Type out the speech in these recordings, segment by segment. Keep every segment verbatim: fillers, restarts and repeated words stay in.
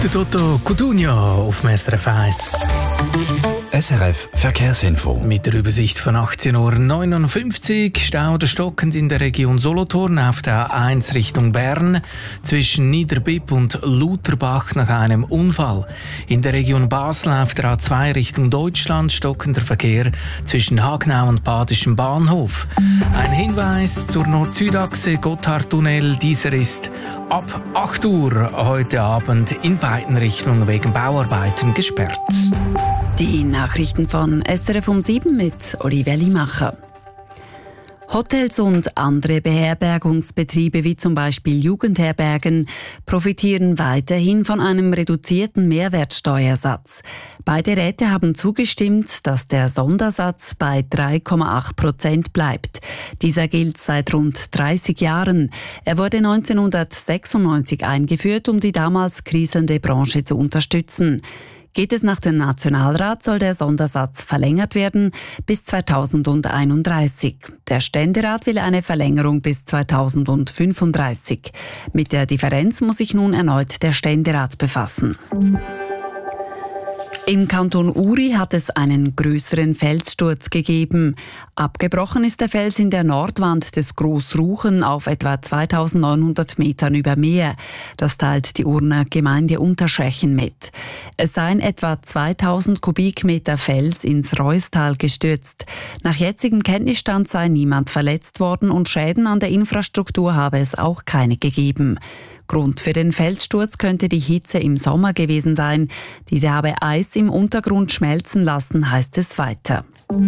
Der Toto Cutugno auf dem S R F eins. S R F Verkehrsinfo. Mit der Übersicht von achtzehn Uhr neunundfünfzig. Stau oder stockend in der Region Solothurn auf der A eins Richtung Bern zwischen Niederbipp und Lutherbach nach einem Unfall. In der Region Basel auf der A zwei Richtung Deutschland stockender Verkehr zwischen Hagenau und Badischem Bahnhof. Ein Hinweis zur Nord-Süd-Achse Gotthardtunnel. Dieser ist ab acht Uhr heute Abend in beiden Richtungen wegen Bauarbeiten gesperrt. Die Nachrichten von S R F um sieben mit Olivia Limacher. Hotels und andere Beherbergungsbetriebe wie zum Beispiel Jugendherbergen profitieren weiterhin von einem reduzierten Mehrwertsteuersatz. Beide Räte haben zugestimmt, dass der Sondersatz bei drei Komma acht Prozent bleibt. Dieser gilt seit rund dreißig Jahren. Er wurde neunzehnhundertsechsundneunzig eingeführt, um die damals kriselnde Branche zu unterstützen. Geht es nach dem Nationalrat, soll der Sondersatz verlängert werden bis zweitausendeinunddreißig. Der Ständerat will eine Verlängerung bis zweitausendfünfunddreißig. Mit der Differenz muss sich nun erneut der Ständerat befassen. Im Kanton Uri hat es einen größeren Felssturz gegeben. Abgebrochen ist der Fels in der Nordwand des Grossruchen auf etwa zweitausendneunhundert Metern über Meer. Das teilt die Urner Gemeinde Unterschächen mit. Es seien etwa zweitausend Kubikmeter Fels ins Reustal gestürzt. Nach jetzigem Kenntnisstand sei niemand verletzt worden und Schäden an der Infrastruktur habe es auch keine gegeben. Grund für den Felssturz könnte die Hitze im Sommer gewesen sein. Diese habe Eis im Untergrund schmelzen lassen, heißt es weiter.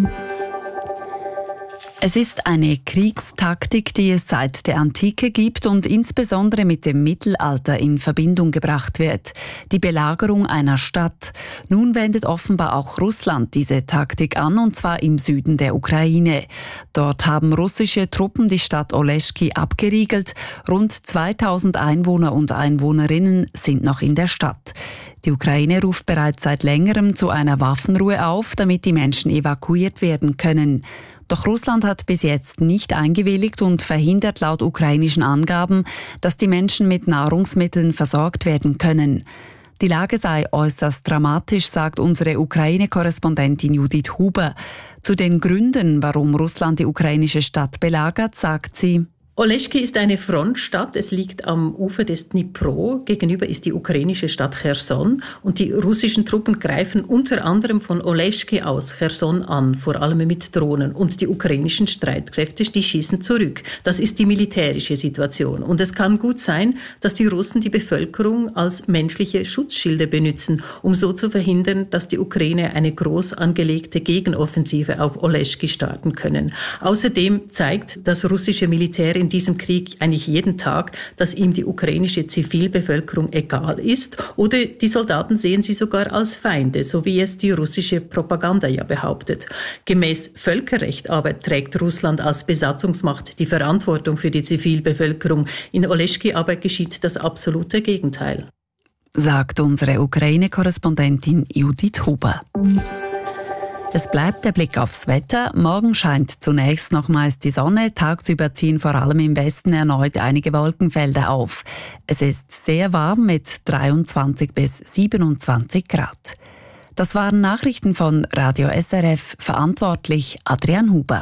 Es ist eine Kriegstaktik, die es seit der Antike gibt und insbesondere mit dem Mittelalter in Verbindung gebracht wird. Die Belagerung einer Stadt. Nun wendet offenbar auch Russland diese Taktik an, und zwar im Süden der Ukraine. Dort haben russische Truppen die Stadt Oleschky abgeriegelt. Rund zweitausend Einwohner und Einwohnerinnen sind noch in der Stadt. Die Ukraine ruft bereits seit längerem zu einer Waffenruhe auf, damit die Menschen evakuiert werden können. Doch Russland hat bis jetzt nicht eingewilligt und verhindert laut ukrainischen Angaben, dass die Menschen mit Nahrungsmitteln versorgt werden können. Die Lage sei äußerst dramatisch, sagt unsere Ukraine-Korrespondentin Judith Huber. Zu den Gründen, warum Russland die ukrainische Stadt belagert, sagt sie: Oleschky ist eine Frontstadt. Es liegt am Ufer des Dnipro. Gegenüber ist die ukrainische Stadt Cherson. Und die russischen Truppen greifen unter anderem von Oleschky aus Cherson an, vor allem mit Drohnen. Und die ukrainischen Streitkräfte, die schießen zurück. Das ist die militärische Situation. Und es kann gut sein, dass die Russen die Bevölkerung als menschliche Schutzschilde benutzen, um so zu verhindern, dass die Ukraine eine groß angelegte Gegenoffensive auf Oleschky starten können. Außerdem zeigt das russische Militär in diesem Krieg eigentlich jeden Tag, dass ihm die ukrainische Zivilbevölkerung egal ist, oder die Soldaten sehen sie sogar als Feinde, so wie es die russische Propaganda ja behauptet. Gemäß Völkerrecht aber trägt Russland als Besatzungsmacht die Verantwortung für die Zivilbevölkerung. In Oleschky aber geschieht das absolute Gegenteil. Sagt unsere Ukraine-Korrespondentin Judith Huber. Es bleibt der Blick aufs Wetter. Morgen scheint zunächst noch meist die Sonne. Tagsüber ziehen vor allem im Westen erneut einige Wolkenfelder auf. Es ist sehr warm mit dreiundzwanzig bis siebenundzwanzig Grad. Das waren Nachrichten von Radio S R F. Verantwortlich Adrian Huber.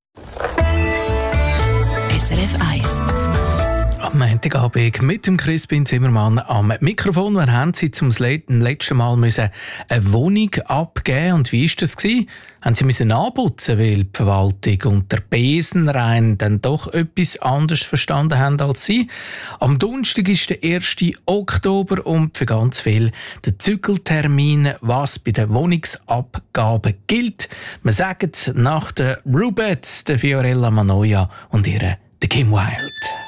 S R F eins. Am Montagabend mit dem Crispin Zimmermann am Mikrofon. Wir haben Sie zum letzten Mal müssen eine Wohnung abgeben. Und wie war das? Haben Sie müssen anputzen, weil die Verwaltung und der Besenrein dann doch etwas anderes verstanden haben als Sie? Am Donnerstag ist der ersten Oktober und für ganz viele der Zügeltermin, was bei der Wohnungsabgabe gilt. Wir sagen es nach den Rubettes, der Fiorella Manoia und ihre der Kim Wilde.